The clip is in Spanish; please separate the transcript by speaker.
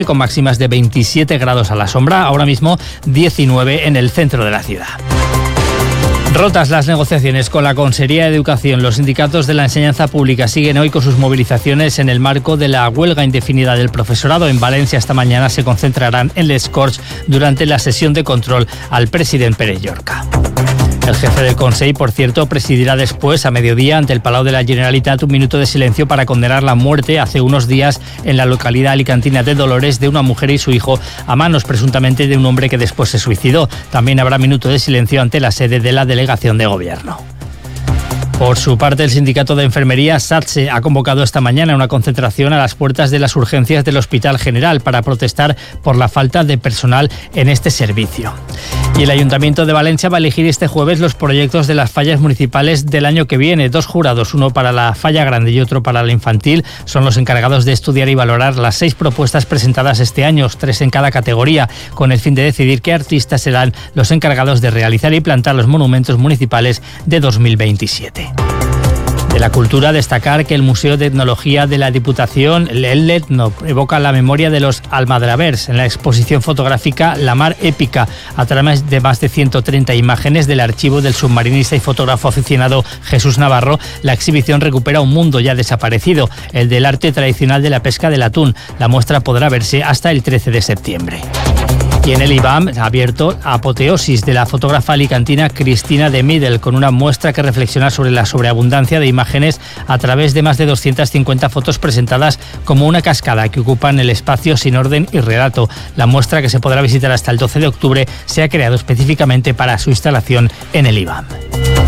Speaker 1: con máximas de 27 grados a la sombra, ahora mismo 19 en el centro de la ciudad. Rotas las negociaciones con la Consejería de Educación, los sindicatos de la enseñanza pública siguen hoy con sus movilizaciones en el marco de la huelga indefinida del profesorado. En Valencia esta mañana se concentrarán en Les Corts durante la sesión de control al presidente Pere Llorca. El jefe del Consell, por cierto, presidirá después, a mediodía, ante el Palau de la Generalitat, un minuto de silencio para condenar la muerte hace unos días en la localidad alicantina de Dolores de una mujer y su hijo a manos presuntamente de un hombre que después se suicidó. También habrá minuto de silencio ante la sede de la delegación de gobierno. Por su parte, el sindicato de enfermería SATSE ha convocado esta mañana una concentración a las puertas de las urgencias del Hospital General para protestar por la falta de personal en este servicio. Y el Ayuntamiento de Valencia va a elegir este jueves los proyectos de las fallas municipales del año que viene. 2 jurados, uno para la falla grande y otro para la infantil, son los encargados de estudiar y valorar las 6 propuestas presentadas este año, 3 en cada categoría, con el fin de decidir qué artistas serán los encargados de realizar y plantar los monumentos municipales de 2027. De la cultura, destacar que el Museo de Etnología de la Diputación, el Letno, evoca la memoria de los almadravers en la exposición fotográfica La Mar Épica, a través de más de 130 imágenes del archivo del submarinista y fotógrafo aficionado Jesús Navarro. La exhibición recupera un mundo ya desaparecido, el del arte tradicional de la pesca del atún. La muestra podrá verse hasta el 13 de septiembre. Y en el IBAM ha abierto Apoteosis, de la fotógrafa alicantina Cristina de Midel, con una muestra que reflexiona sobre la sobreabundancia de imágenes a través de más de 250 fotos presentadas como una cascada que ocupan el espacio sin orden y relato. La muestra, que se podrá visitar hasta el 12 de octubre, se ha creado específicamente para su instalación en el IBAM.